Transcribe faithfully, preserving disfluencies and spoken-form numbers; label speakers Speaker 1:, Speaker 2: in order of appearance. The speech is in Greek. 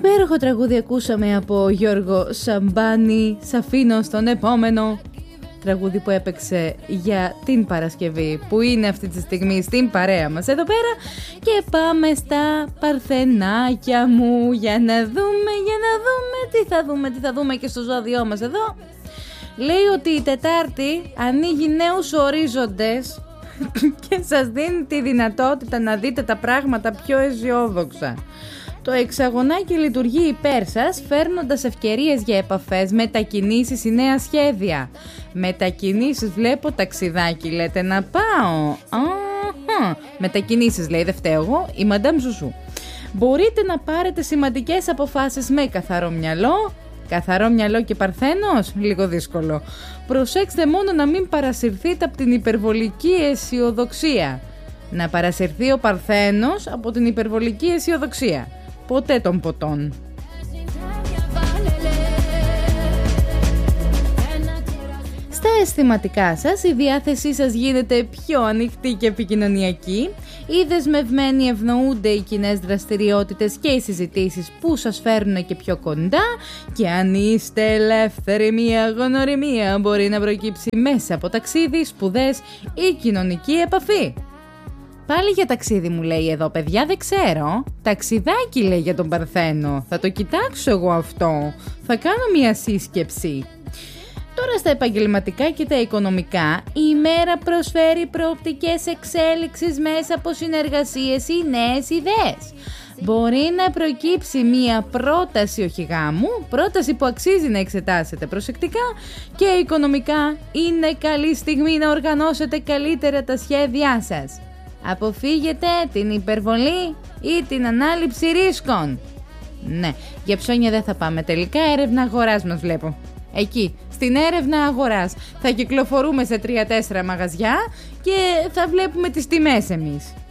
Speaker 1: Υπέροχο τραγούδι ακούσαμε από Γιώργο Σαμπάνη. Σ' αφήνω στον επόμενο. Τραγούδι που έπαιξε για την Παρασκευή, που είναι αυτή τη στιγμή στην παρέα μας εδώ πέρα. Και πάμε στα παρθενάκια μου για να δούμε, για να δούμε τι θα δούμε, τι θα δούμε και στο ζώδιό μας εδώ. Λέει ότι η Τετάρτη ανοίγει νέους ορίζοντες και σας δίνει τη δυνατότητα να δείτε τα πράγματα πιο αισιόδοξα. Το εξαγωνάκι λειτουργεί υπέρ σας, φέρνοντας ευκαιρίες για επαφές, μετακινήσεις ή νέα σχέδια. Μετακινήσεις, βλέπω ταξιδάκι, λέτε να πάω. Αχα. Μετακινήσεις, λέει, δεν φταίω εγώ, η Μαντάμ Ζουζού. Μπορείτε να πάρετε σημαντικές αποφάσεις με καθαρό μυαλό. Καθαρό μυαλό και παρθένος, λίγο δύσκολο. Προσέξτε μόνο να μην παρασυρθείτε από την υπερβολική αισιοδοξία. Να παρασυρθεί ο παρθένος από την υπερβολική αισιοδοξία. Ποτέ των ποτών. Στα αισθηματικά σας, η διάθεσή σας γίνεται πιο ανοιχτή και επικοινωνιακή. Οι δεσμευμένοι ευνοούνται οι κοινές δραστηριότητες και οι συζητήσεις που σας φέρνουν και πιο κοντά. Και αν είστε ελεύθεροι, μια γονορρυμία μπορεί να προκύψει μέσα από ταξίδι, σπουδές ή κοινωνική επαφή. Πάλι για ταξίδι μου λέει εδώ, παιδιά, δεν ξέρω. Ταξιδάκι λέει για τον Παρθένο. Θα το κοιτάξω εγώ αυτό. Θα κάνω μια σύσκεψη. Τώρα στα επαγγελματικά και τα οικονομικά, η ημέρα προσφέρει προοπτικές εξέλιξης μέσα από συνεργασίες ή νέες ιδέες. Μπορεί να προκύψει μία πρόταση όχι γάμου, πρόταση που αξίζει να εξετάσετε προσεκτικά, και οικονομικά είναι καλή στιγμή να οργανώσετε καλύτερα τα σχέδιά σας. Αποφύγετε την υπερβολή ή την ανάληψη ρίσκων. Ναι, για ψώνια δεν θα πάμε τελικά, έρευνα αγοράς μας βλέπω. Εκεί, στην έρευνα αγοράς, θα κυκλοφορούμε σε τρία τέσσερα μαγαζιά και θα βλέπουμε τις τιμές εμείς.